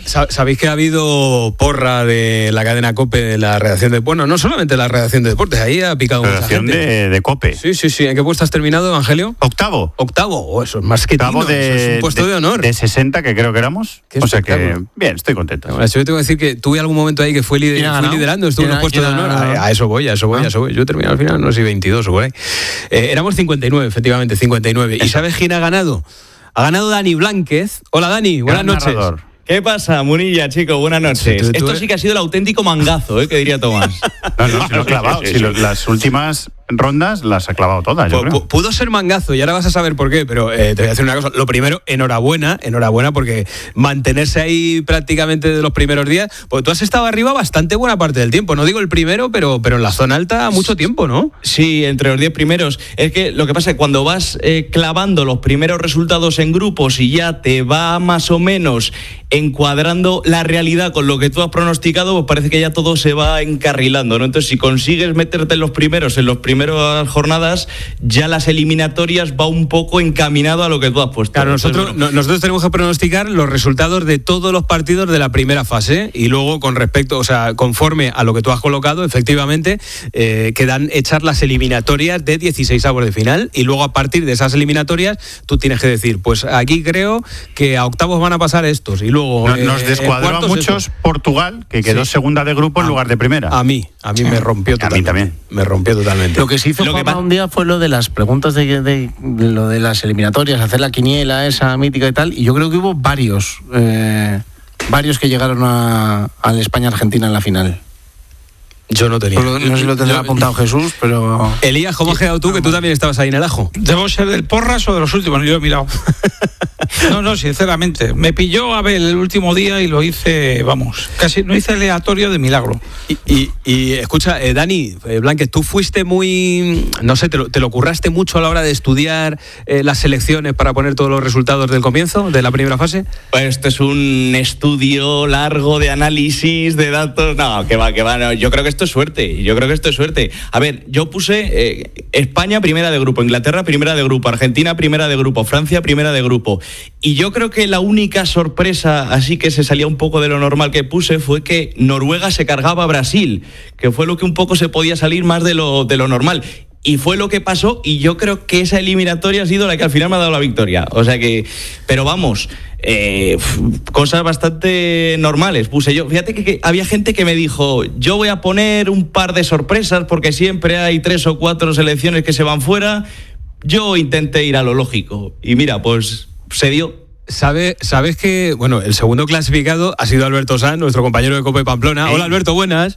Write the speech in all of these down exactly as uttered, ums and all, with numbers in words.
Sabéis que ha habido porra de la cadena COPE, de la redacción de... Bueno, no solamente la redacción de deportes, ahí ha picado mucha gente. Redacción de, de COPE. Sí, sí, sí. ¿En qué puesto has terminado, Evangelio? Octavo. Octavo. Oh, eso es más que Octavo tino, de, eso es un puesto de, de honor. De sesenta, que creo que éramos. O sea que, bien, estoy contento. Bueno, yo tengo que decir que tuve algún momento ahí que fue, lider, fui liderando, estuve en los puestos de honor. A, a eso voy, a eso voy, a eso voy. Yo he terminado al final, no sé si veintidós o por ahí. Eh, éramos cincuenta y nueve, efectivamente, cincuenta y nueve. ¿Y sabes quién ha ganado? Ha ganado Dani Blánquez. Hola, Dani, buenas noches. Narrador. ¿Qué pasa, Munilla, chico? Buenas noches. Sí, tú, tú Esto sí que ha sido el auténtico mangazo, ¿eh? Que diría Tomás. No, no, si lo he clavado. Sí, sí, sí. Si lo, las últimas rondas las ha clavado todas, yo creo. Pudo ser mangazo y ahora vas a saber por qué, pero eh, te voy a decir una cosa. Lo primero, enhorabuena, enhorabuena, porque mantenerse ahí prácticamente de los primeros días, porque tú has estado arriba bastante buena parte del tiempo. No digo el primero, pero, pero en la zona alta mucho tiempo, ¿no? Sí, entre los diez primeros. Es que lo que pasa es que cuando vas eh, clavando los primeros resultados en grupos y ya te va más o menos encuadrando la realidad con lo que tú has pronosticado, pues parece que ya todo se va encarrilando, ¿no? Entonces, si consigues meterte en los primeros, en los primeras jornadas, ya las eliminatorias va un poco encaminado a lo que tú has puesto. Claro, nosotros, Entonces, bueno. nosotros tenemos que pronosticar los resultados de todos los partidos de la primera fase y luego con respecto, o sea, conforme a lo que tú has colocado, efectivamente, eh, quedan hechas las eliminatorias de dieciseisavos de final y luego a partir de esas eliminatorias tú tienes que decir, pues aquí creo que a octavos van a pasar estos y luego... No, eh, nos descuadró a muchos estos. Portugal, que quedó sí. segunda de grupo en a, lugar de primera. A mí, a mí me rompió totalmente. A mí también. Me rompió totalmente. Lo que se hizo Juanma un día fue lo de las preguntas de, de, de lo de las eliminatorias, hacer la quiniela esa mítica y tal, y yo creo que hubo varios eh, varios que llegaron a, a España-Argentina en la final. Yo no tenía. No, no sé si lo tendrá apuntado Jesús, pero... Elías, ¿cómo has quedado tú, que tú también estabas ahí en el ajo? ¿Debo ser del Porras o de los últimos? Yo he mirado. No, no, sinceramente. Me pilló a ver el último día y lo hice, vamos, casi no hice aleatorio de milagro. Y, y, y escucha, eh, Dani, eh, Blánquez, tú fuiste muy, no sé, te lo, te lo curraste mucho a la hora de estudiar eh, las selecciones para poner todos los resultados del comienzo, de la primera fase. Pues esto es un estudio largo de análisis, de datos. No, que va, que va. No. Yo creo que esto es suerte. Yo creo que esto es suerte. A ver, yo puse eh, España primera de grupo, Inglaterra primera de grupo, Argentina primera de grupo, Francia primera de grupo. Y yo creo que la única sorpresa, así que se salía un poco de lo normal que puse, fue que Noruega se cargaba a Brasil, que fue lo que un poco se podía salir más de lo, de lo normal. Y fue lo que pasó, y yo creo que esa eliminatoria ha sido la que al final me ha dado la victoria. O sea que, pero vamos, eh, cosas bastante normales puse yo. Fíjate que, que había gente que me dijo, yo voy a poner un par de sorpresas porque siempre hay tres o cuatro selecciones que se van fuera. Yo intenté ir a lo lógico. Y mira, pues se dio. ¿Sabe, sabes que, bueno, el segundo clasificado ha sido Alberto Sanz, nuestro compañero de COPE Pamplona? Hey. Hola, Alberto, buenas.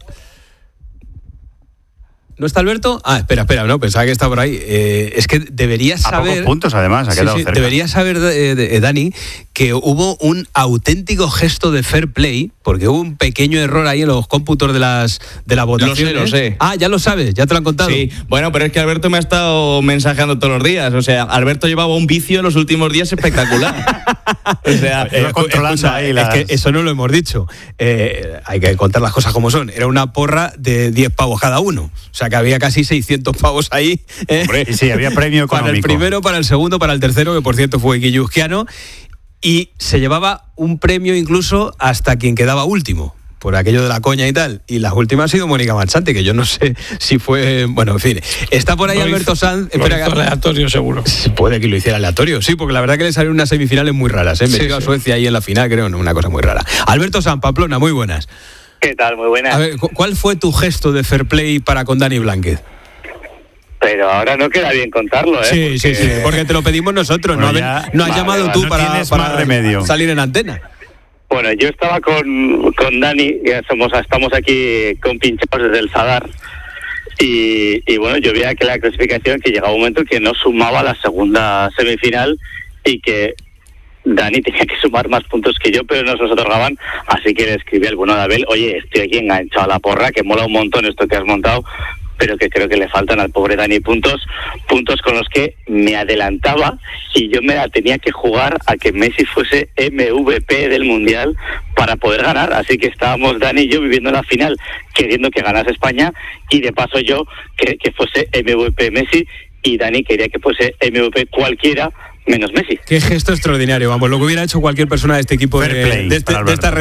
¿No está Alberto? Ah, espera, espera, no, pensaba que estaba por ahí. Eh, es que deberías saber... A pocos puntos, además, ha quedado sí, sí, cerca. Deberías saber, eh, de, eh, Dani, que hubo un auténtico gesto de fair play, porque hubo un pequeño error ahí en los cómputos de las de la votación. Lo sé, lo sé. Ah, ya lo sabes, ya te lo han contado. Sí, bueno, pero es que Alberto me ha estado mensajeando todos los días. O sea, Alberto llevaba un vicio en los últimos días espectacular. O sea, eh, controlando ahí las... Es que eso no lo hemos dicho. Eh, hay que contar las cosas como son. Era una porra de diez pavos cada uno. O sea, que había casi seiscientos pavos ahí. ¿eh? Hombre, y sí, había premio económico. Para el primero, para el segundo, para el tercero, que por cierto fue guilluzquiano. Y se llevaba un premio incluso hasta quien quedaba último, por aquello de la coña y tal. Y la última ha sido Mónica Marchante, que yo no sé si fue... Bueno, en fin. Está por ahí lo Alberto hizo, Sanz. Lo espera, hizo aleatorio, seguro. Puede que lo hiciera aleatorio, sí, porque la verdad que le salieron unas semifinales muy raras. ¿eh? Me sí, sí. a Suecia ahí en la final, creo, no, una cosa muy rara. Alberto Sanz, Pamplona, muy buenas. ¿Qué tal? Muy buenas. A ver, ¿cuál fue tu gesto de fair play para con Dani Blánquez? Pero ahora no queda bien contarlo, ¿eh? Sí, porque... sí, sí, porque te lo pedimos nosotros, bueno, no, ya, no has vale, llamado vale, tú no para, para remedio. salir en antena. Bueno, yo estaba con, con Dani, ya somos, estamos aquí con pinchados desde el Sadar, y, y bueno, yo veía que la clasificación, que llegaba un momento que no sumaba la segunda semifinal y que Dani tenía que sumar más puntos que yo, pero no se los otorgaban, así que le escribí al bueno de Abel, oye, estoy aquí enganchado a la porra, que mola un montón esto que has montado, pero que creo que le faltan al pobre Dani puntos, puntos con los que me adelantaba y yo me la tenía que jugar a que Messi fuese M V P del Mundial para poder ganar, así que estábamos Dani y yo viviendo la final, queriendo que ganase España y de paso yo que, que fuese M V P Messi y Dani quería que fuese M V P cualquiera menos Messi. Qué gesto extraordinario, vamos, lo que hubiera hecho cualquier persona de este equipo, de, play, de, este, de esta red.